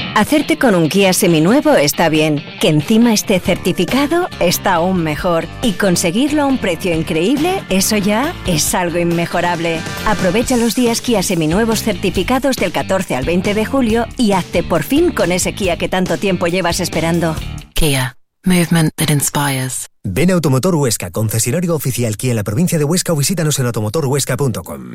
Hacerte con un Kia seminuevo está bien, que encima esté certificado está aún mejor, y conseguirlo a un precio increíble, eso ya es algo inmejorable. Aprovecha los días Kia seminuevos certificados del 14 al 20 de julio y hazte por fin con ese Kia que tanto tiempo llevas esperando. Kia. Movement that inspires. Ven a Automotor Huesca, concesionario oficial Kia en la provincia de Huesca, o visítanos en automotorhuesca.com.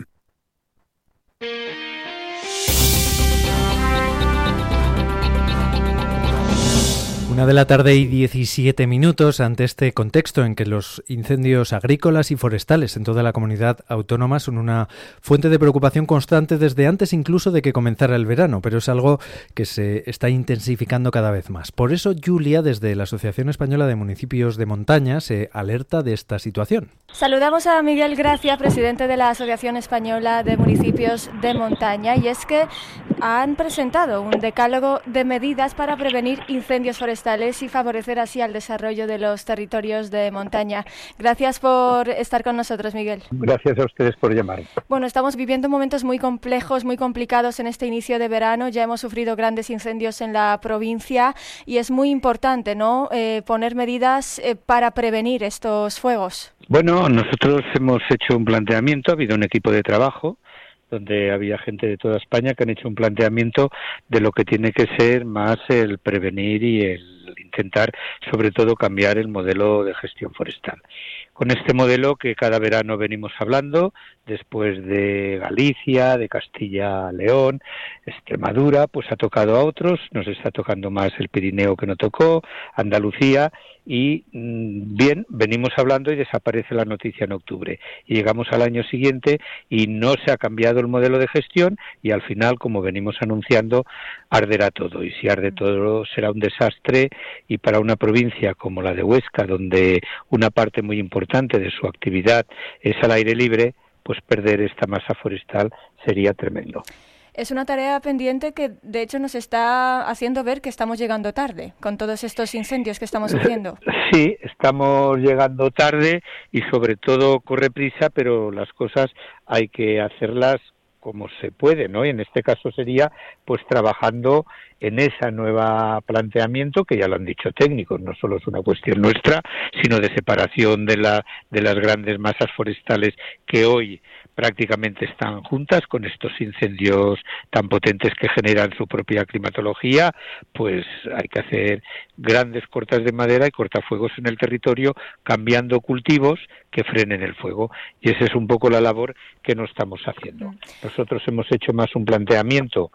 1:17 p.m. ante este contexto en que los incendios agrícolas y forestales en toda la comunidad autónoma son una fuente de preocupación constante desde antes incluso de que comenzara el verano, pero es algo que se está intensificando cada vez más. Por eso, Julia, desde la Asociación Española de Municipios de Montaña, se alerta de esta situación. Saludamos a Miguel Gracia, presidente de la Asociación Española de Municipios de Montaña, y es que han presentado un decálogo de medidas para prevenir incendios forestales y favorecer así al desarrollo de los territorios de montaña. Gracias por estar con nosotros, Miguel. Gracias a ustedes por llamar. Bueno, estamos viviendo momentos muy complejos, muy complicados en este inicio de verano. Ya hemos sufrido grandes incendios en la provincia y es muy importante, ¿no?, poner medidas para prevenir estos fuegos. Bueno, nosotros hemos hecho un planteamiento, ha habido un equipo de trabajo donde había gente de toda España que han hecho un planteamiento de lo que tiene que ser más el prevenir y el intentar, sobre todo, cambiar el modelo de gestión forestal. Con este modelo que cada verano venimos hablando, después de Galicia, de Castilla-León, Extremadura, pues ha tocado a otros, nos está tocando más el Pirineo que no tocó, Andalucía, y bien, venimos hablando y desaparece la noticia en octubre. Y llegamos al año siguiente y no se ha cambiado el modelo de gestión y al final, como venimos anunciando, arderá todo. Y si arde todo será un desastre, y para una provincia como la de Huesca, donde una parte muy importante de su actividad es al aire libre, pues perder esta masa forestal sería tremendo. Es una tarea pendiente que, de hecho, nos está haciendo ver que estamos llegando tarde con todos estos incendios que estamos sufriendo. Sí, estamos llegando tarde y, sobre todo, corre prisa, pero las cosas hay que hacerlas como se puede, ¿no? Y en este caso sería, pues, trabajando en ese nuevo planteamiento, que ya lo han dicho técnicos, no solo es una cuestión nuestra, sino de separación de las grandes masas forestales que hoy prácticamente están juntas con estos incendios tan potentes que generan su propia climatología. Pues hay que hacer grandes cortas de madera y cortafuegos en el territorio, cambiando cultivos que frenen el fuego, y esa es un poco la labor que no estamos haciendo. Nosotros hemos hecho más un planteamiento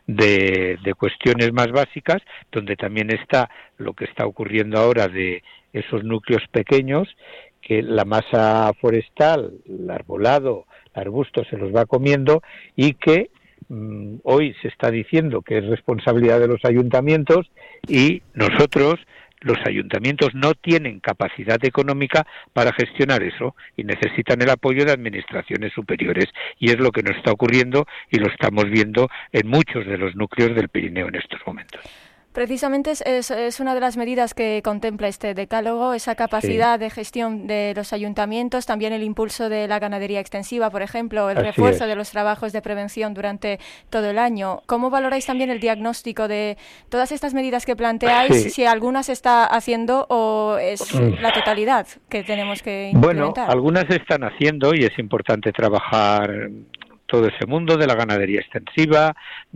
de cuestiones más básicas, donde también está lo que está ocurriendo ahora de esos núcleos pequeños, que la masa forestal, el arbolado, el arbusto se los va comiendo, y que hoy se está diciendo que es responsabilidad de los ayuntamientos, y nosotros, los ayuntamientos, no tienen capacidad económica para gestionar eso y necesitan el apoyo de administraciones superiores, y es lo que nos está ocurriendo y lo estamos viendo en muchos de los núcleos del Pirineo en estos momentos. Precisamente es una de las medidas que contempla este decálogo, esa capacidad de gestión de los ayuntamientos, también el impulso de la ganadería extensiva, por ejemplo, el refuerzo de los trabajos de prevención durante todo el año. ¿Cómo valoráis también el diagnóstico de todas estas medidas que planteáis, si alguna se está haciendo o es la totalidad que tenemos que implementar? Bueno, algunas se están haciendo y es importante trabajar todo ese mundo de la ganadería extensiva,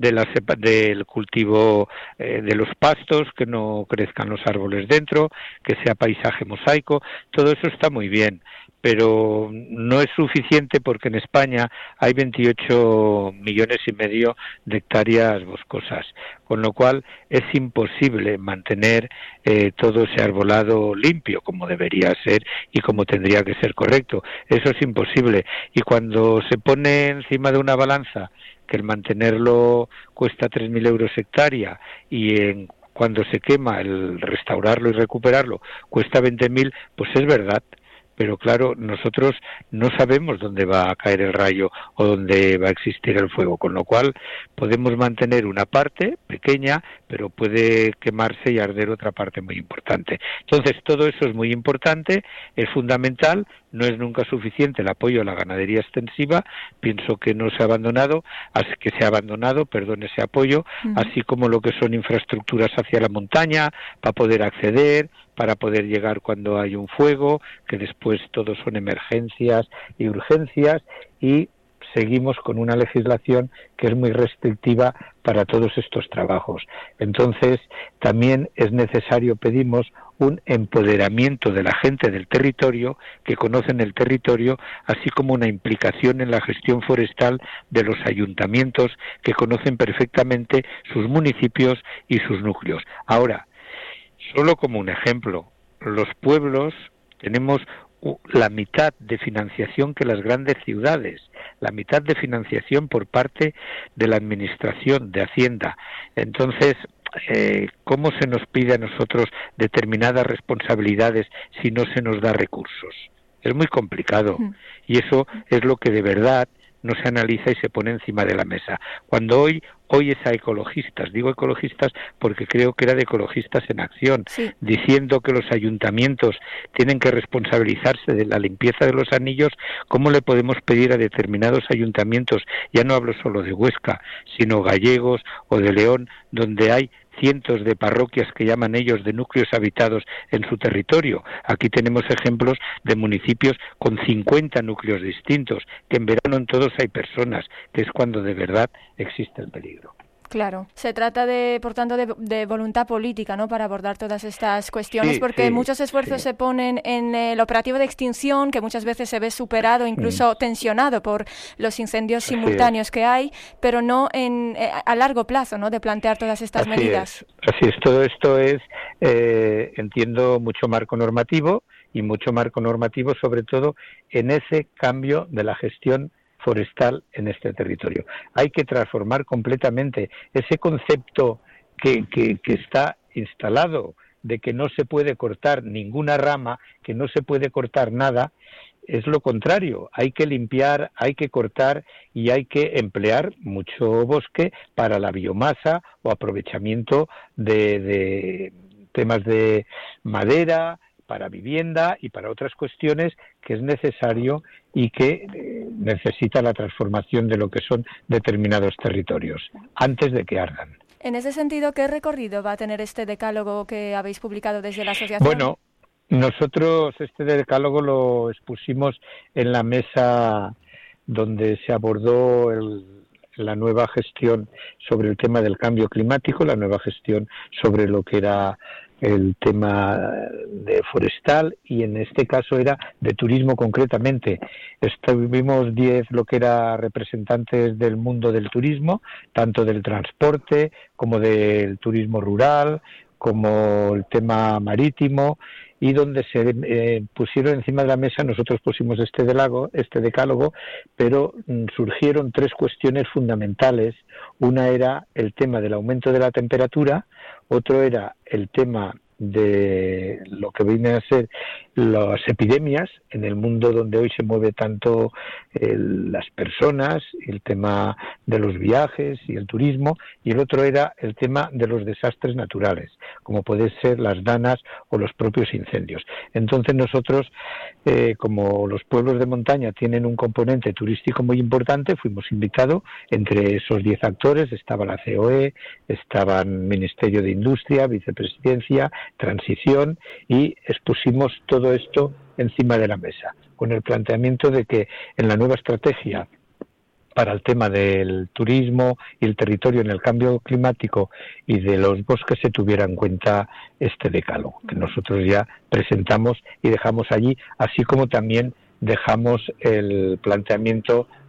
del cultivo de los pastos, que no crezcan los árboles dentro, que sea paisaje mosaico, todo eso está muy bien, pero no es suficiente, porque en España hay 28,5 millones de hectáreas boscosas, con lo cual es imposible mantener todo ese arbolado limpio como debería ser y como tendría que ser correcto. Eso es imposible, y cuando se pone encima de una balanza que el mantenerlo cuesta 3.000 euros hectárea y cuando se quema el restaurarlo y recuperarlo cuesta 20.000, pues es verdad. pero claro, nosotros no sabemos dónde va a caer el rayo o dónde va a existir el fuego, con lo cual podemos mantener una parte pequeña, pero puede quemarse y arder otra parte muy importante. Entonces, todo eso es muy importante, es fundamental, no es nunca suficiente el apoyo a la ganadería extensiva, pienso que no se ha abandonado, ese apoyo, así como lo que son infraestructuras hacia la montaña, para poder acceder, para poder llegar cuando hay un fuego, que después todo son emergencias y urgencias, y seguimos con una legislación que es muy restrictiva para todos estos trabajos. Entonces, también es necesario, pedimos, un empoderamiento de la gente del territorio, que conocen el territorio, así como una implicación en la gestión forestal de los ayuntamientos, que conocen perfectamente sus municipios y sus núcleos. Ahora, solo como un ejemplo, los pueblos tenemos la mitad de financiación que las grandes ciudades, la mitad de financiación por parte de la Administración de Hacienda. Entonces, ¿cómo se nos pide a nosotros determinadas responsabilidades si no se nos da recursos? Es muy complicado, y eso es lo que de verdad no se analiza y se pone encima de la mesa. Cuando hoy oyes a ecologistas, digo ecologistas porque creo que era de Ecologistas en Acción, diciendo que los ayuntamientos tienen que responsabilizarse de la limpieza de los anillos, ¿cómo le podemos pedir a determinados ayuntamientos, ya no hablo solo de Huesca, sino gallegos o de León, donde hay cientos de parroquias que llaman ellos de núcleos habitados en su territorio? Aquí tenemos ejemplos de municipios con 50 núcleos distintos, que en verano en todos hay personas, que es cuando de verdad existe el peligro. Claro, se trata por tanto, de voluntad política, ¿no?, para abordar todas estas cuestiones, porque muchos esfuerzos se ponen en el operativo de extinción, que muchas veces se ve superado, incluso tensionado por los incendios simultáneos que hay, pero no a largo plazo, ¿no?, de plantear todas estas medidas. Así es, todo esto es, entiendo, mucho marco normativo, y mucho marco normativo sobre todo en ese cambio de la gestión forestal en este territorio. Hay que transformar completamente ese concepto que está instalado de que no se puede cortar ninguna rama, que no se puede cortar nada. Es lo contrario, hay que limpiar, hay que cortar y hay que emplear mucho bosque para la biomasa o aprovechamiento de temas de madera, para vivienda y para otras cuestiones que es necesario y que necesita la transformación de lo que son determinados territorios antes de que ardan. En ese sentido, ¿qué recorrido va a tener este decálogo que habéis publicado desde la asociación? Bueno, nosotros este decálogo lo expusimos en la mesa donde se abordó la nueva gestión sobre el tema del cambio climático, la nueva gestión sobre lo que era el tema de forestal, y en este caso era de turismo concretamente. Estuvimos 10 lo que era representantes del mundo del turismo, tanto del transporte como del turismo rural, como el tema marítimo, y donde se pusieron encima de la mesa, nosotros pusimos este decálogo, pero surgieron 3 cuestiones fundamentales. Una era el tema del aumento de la temperatura, otro era el tema de lo que vienen a ser las epidemias en el mundo donde hoy se mueve tanto las personas, el tema de los viajes y el turismo, y el otro era el tema de los desastres naturales, como pueden ser las danas o los propios incendios. Entonces nosotros, como los pueblos de montaña tienen un componente turístico muy importante, fuimos invitados. Entre esos 10 actores estaba la COE, estaban Ministerio de Industria, Vicepresidencia, Transición, y expusimos todo esto encima de la mesa, con el planteamiento de que en la nueva estrategia para el tema del turismo y el territorio en el cambio climático y de los bosques se tuviera en cuenta este decálogo, que nosotros ya presentamos y dejamos allí, así como también dejamos el planteamiento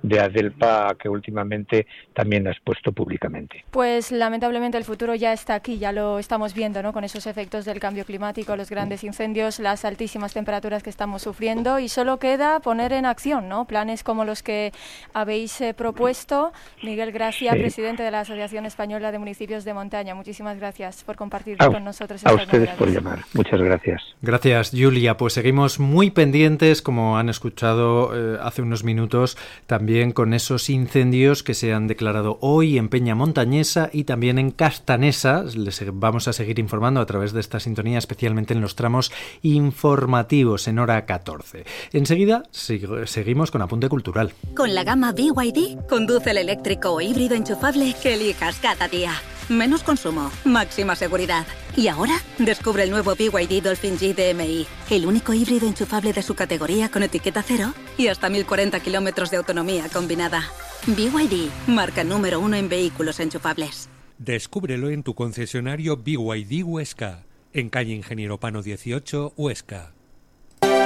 de Adelpa que últimamente también has puesto públicamente. Pues lamentablemente el futuro ya está aquí, ya lo estamos viendo, ¿no? Con esos efectos del cambio climático, los grandes incendios, las altísimas temperaturas que estamos sufriendo, y solo queda poner en acción, ¿no? Planes como los que habéis propuesto. Miguel Gracia, presidente de la Asociación Española de Municipios de Montaña, muchísimas gracias por compartir con nosotros estas novedades. A ustedes por llamar. Muchas gracias. Gracias, Julia. Pues seguimos muy pendientes, como han escuchado hace unos minutos, también con esos incendios que se han declarado hoy en Peña Montañesa y también en Castanesa. Les vamos a seguir informando a través de esta sintonía, especialmente en los tramos informativos en hora 14. Enseguida seguimos con Apunte Cultural. Con la gama BYD, conduce el eléctrico o híbrido enchufable que elijas cada día. Menos consumo, máxima seguridad. Y ahora, descubre el nuevo BYD Dolphin G DMI, el único híbrido enchufable de su categoría con etiqueta cero y hasta 1040 kilómetros de autonomía combinada. BYD, marca número 1 en vehículos enchufables. Descúbrelo en tu concesionario BYD Huesca, en calle Ingeniero Pano 18, Huesca.